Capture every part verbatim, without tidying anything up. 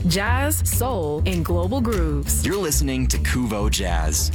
Jazz, soul, and global grooves. You're listening to Kuvo Jazz.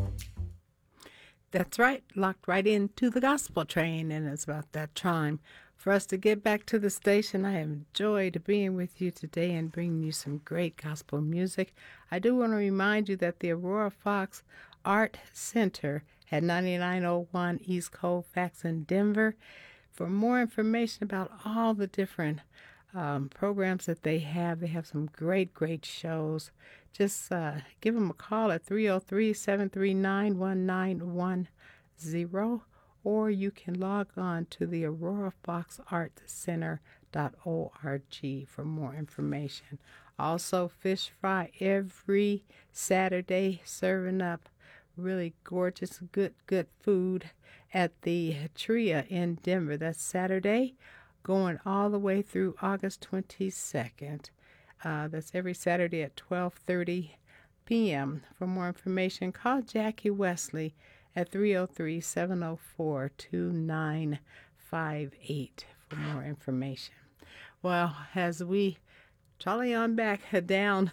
That's right, locked right into the gospel train, and it's about that time for us to get back to the station. I have enjoyed being with you today and bringing you some great gospel music. I do want to remind you that the Aurora Fox Art Center at ninety-nine oh one East Colfax in Denver. For more information about all the different um, programs that they have, they have some great, great shows. Just uh, give them a call at three oh three, seven three nine, one nine one zero, or you can log on to the aurora fox art center dot org for more information. Also, fish fry every Saturday, serving up really gorgeous, good, good food at the Tria in Denver. That's Saturday, going all the way through August twenty-second. Uh, that's every Saturday at twelve thirty p.m. For more information, call Jackie Wesley at three oh three, seven oh four, two nine five eight for more information. Well, as we trolley on back down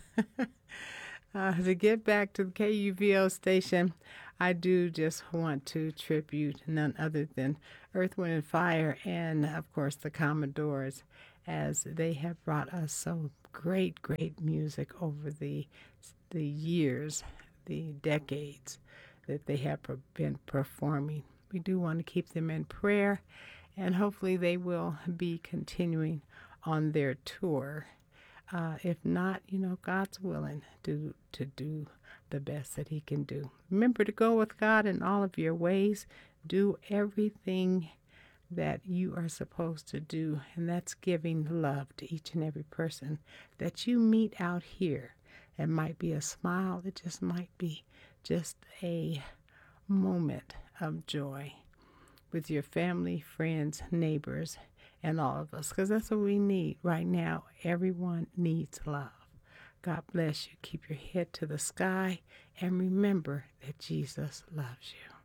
uh, to get back to the K U V O station, I do just want to tribute none other than Earth, Wind, and Fire, and, of course, the Commodores, as they have brought us so great, great music over the the years, the decades that they have been performing. We do want to keep them in prayer, and hopefully they will be continuing on their tour. Uh, if not, you know, God's willing to, to do the best that he can do. Remember to go with God in all of your ways. Do everything that you are supposed to do, and that's giving love to each and every person that you meet out here. It might be a smile. It just might be just a moment of joy with your family, friends, neighbors, and all of us, because that's what we need right now. Everyone needs love. God bless you. Keep your head to the sky, and remember that Jesus loves you.